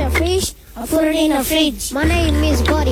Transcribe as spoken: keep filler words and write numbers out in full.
a fish or put it in a fridge. My name is Buddy.